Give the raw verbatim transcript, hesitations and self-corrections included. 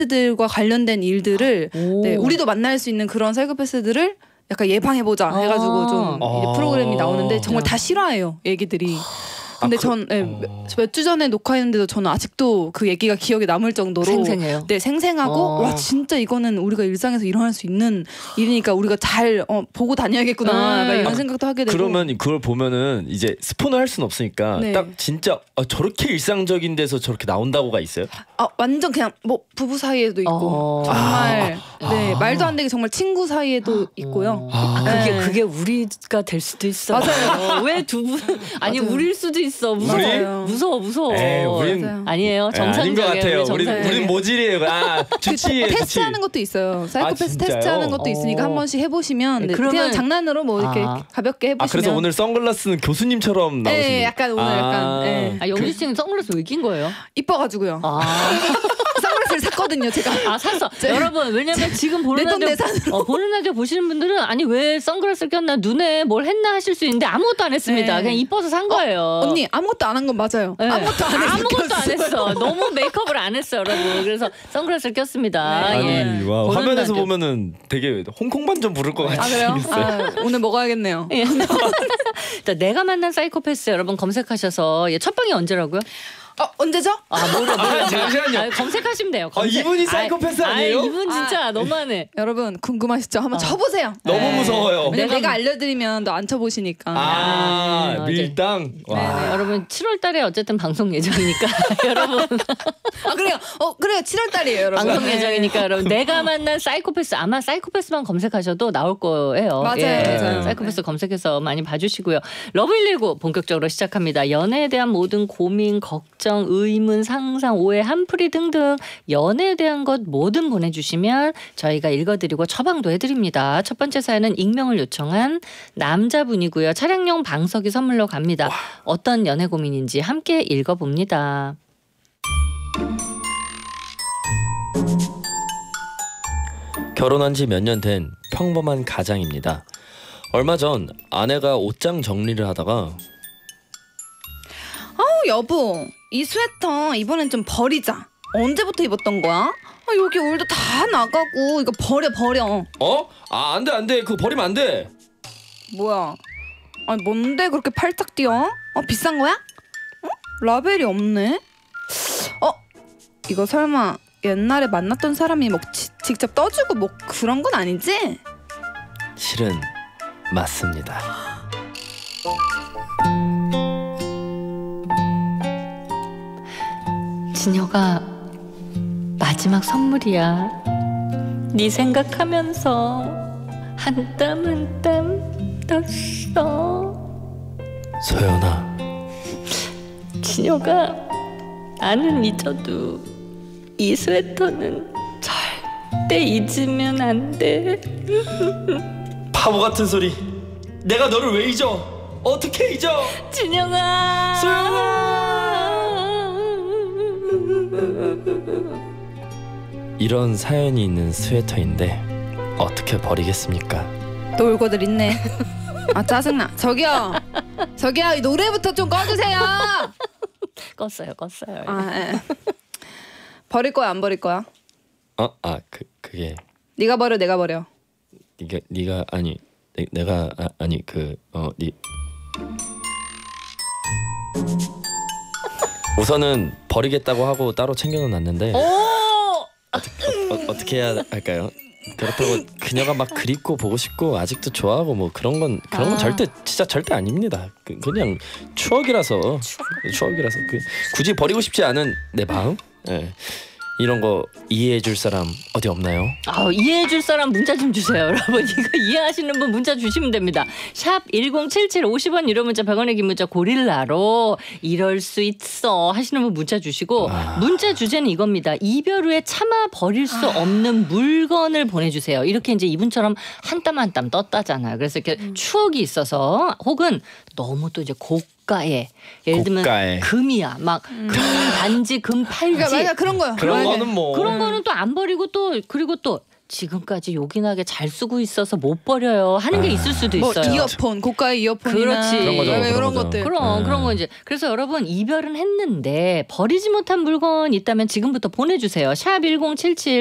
들과 관련된 일들을 네, 우리도 만날 수 있는 그런 사이코패스들을 약간 예방해보자 해가지고 좀 이제 프로그램이 나오는데 정말 다 실화예요, 얘기들이. 근데 아, 그, 전 네, 어... 몇 주 전에 녹화했는데도 저는 아직도 그 얘기가 기억에 남을 정도로 생생해요. 네, 생생하고 어... 와 진짜 이거는 우리가 일상에서 일어날 수 있는 일이니까 우리가 잘 어, 보고 다녀야겠구나 음... 이런 생각도 하게 되고. 그러면 그걸 보면은 이제 스폰을 할 수는 없으니까 네. 딱 진짜 어, 저렇게 일상적인 데서 저렇게 나온다고가 있어요? 아 완전 그냥 뭐 부부 사이에도 있고 어... 정말 아... 네 아... 말도 안 되게 정말 친구 사이에도 있고요. 아, 아 그게 네. 그게 우리가 될 수도 있어. 맞아요. 왜 두 분 아니 맞아요. 우리일 수도 있어. 무서워. 우리? 무서워 무서워. 에이, 우린 아니에요. 정상적인 것 같아요. 우리 우린 우린 모질이에요. 아 주치의 그 테스트하는 것도 있어요. 사이코패스 아, 테스트하는 것도 있으니까 한 번씩 해보시면 네, 그러면... 그냥 장난으로 뭐 이렇게 아. 가볍게 해보시면. 아 그래서 오늘 선글라스는 교수님처럼 나오시는. 네, 약간 오늘 아. 약간. 네. 아 영지 씨는 선글라스 왜 낀 거예요? 이뻐가지고요. 아. 선글라스를 샀거든요, 제가. 아 샀어. 여러분 왜냐면 지금 보는 라디오 어, 보는 라디오 보시는 분들은 아니 왜 선글라스를 꼈나 눈에 뭘 했나 하실 수 있는데 아무것도 안 했습니다. 네. 그냥 이뻐서 산 거예요. 어, 언니 아무것도 안 한 건 맞아요. 네. 아무것도 안 했어. 아무것도 안 했어. 너무 메이크업을 안 했어, 여러분. 그래서 선글라스를 꼈습니다. 네. 예. 아니, 와, 화면에서 라디오. 보면은 되게 홍콩 반점 부를 것 같이 아, 그래요? 아, 오늘 먹어야겠네요. 예. 자, 내가 만난 사이코패스 여러분 검색하셔서 예, 첫 방이 언제라고요? 어 언제죠? 아 뭐래 뭐래. 아, 잠시만요. 아, 검색하시면 돼요. 검색. 아, 이분이 사이코패스 아, 아니에요? 아, 이분 진짜 아, 너무하네. 여러분 궁금하시죠? 한번 어. 쳐보세요. 너무 네. 무서워요. 내가, 내가 알려드리면 또 안 쳐보시니까. 아, 아 밀당. 와. 네, 여러분 칠월달에 어쨌든 방송 예정이니까 여러분. 아 그래요. 어 그래요. 칠월달이에요, 여러분. 방송 예정이니까 네. 여러분 내가 만난 사이코패스 아마 사이코패스만 검색하셔도 나올 거예요. 맞아요. 예. 맞아요. 사이코패스 네. 검색해서 많이 봐주시고요. 러브 일일구 본격적으로 시작합니다. 연애에 대한 모든 고민, 걱정, 의문, 상상, 오해, 한풀이 등등 연애에 대한 것 뭐든 보내주시면 저희가 읽어드리고 처방도 해드립니다. 첫 번째 사연은 익명을 요청한 남자분이고요. 차량용 방석이 선물로 갑니다. 와. 어떤 연애 고민인지 함께 읽어봅니다. 결혼한 지 몇 년 된 평범한 가장입니다. 얼마 전 아내가 옷장 정리를 하다가 아우 여보 이 스웨터 이번엔 좀 버리자. 언제부터 입었던 거야? 아, 여기 올도 다 나가고 이거 버려 버려. 어? 아 안돼 안돼 그거 버리면 안돼. 뭐야? 아니 뭔데 그렇게 팔짝 뛰어? 어 비싼 거야? 어? 라벨이 없네. 어? 이거 설마 옛날에 만났던 사람이 뭐 지, 직접 떠주고 뭐 그런 건 아니지? 실은 맞습니다. 진혁아 마지막 선물이야. 네 생각하면서 한 땀 한 땀 떴어. 소연아. 진혁아 나는 잊어도 이 스웨터는 절대 잊으면 안 돼. 바보 같은 소리. 내가 너를 왜 잊어? 어떻게 잊어? 진혁아. 소연아. 이런 사연이 있는 스웨터인데 어떻게 버리겠습니까? 놀고들 있네. 아 짜증나. 저기요. 저기요 이 노래부터 좀 꺼주세요. 껐어요 껐어요. 아 예. 버릴 거야 안 버릴 거야? 어? 아 그 그게 네가 버려 내가 버려. 네가 네가 아니 내, 내가 아, 아니 그 어 네 우선은 버리겠다고 하고 따로 챙겨는 놨는데 어떻게, 어, 어, 어떻게 해야 할까요? 그렇다고 그녀가 막 그립고 보고 싶고 아직도 좋아하고 뭐 그런 건 그런 건 아. 절대 진짜 절대 아닙니다. 그, 그냥 추억이라서 추억. 추억이라서 그, 굳이 버리고 싶지 않은 내 마음. 예. 이런 거 이해해줄 사람 어디 없나요? 아, 이해해줄 사람 문자 좀 주세요. 여러분 이거 이해하시는 분 문자 주시면 됩니다. 샵 일공칠칠 오십 원 유료 문자 백 원의 긴 문자 고릴라로 이럴 수 있어 하시는 분 문자 주시고 아... 문자 주제는 이겁니다. 이별 후에 참아 버릴 수 아... 없는 물건을 보내주세요. 이렇게 이제 이분처럼 한 땀 한 땀 떴다잖아요. 그래서 이렇게 음. 추억이 있어서 혹은 너무 또 이제 고 고가에 예를 들면 고가에. 금이야 막 금 반지 금 팔찌 그러니까 맞아 그런 거요. 그런 거는 뭐 그런 거는 또 안 버리고 또 그리고 또 지금까지 요긴하게 잘 쓰고 있어서 못 버려요 하는 게 아, 있을 수도 뭐 있어요. 이어폰, 고가의 이어폰이나 그렇지. 그런 거죠, 이런 그런 거죠. 것들. 그럼 네. 그런 거 이제 그래서 여러분 이별은 했는데 버리지 못한 물건 있다면 지금부터 보내주세요. 샵 일공칠칠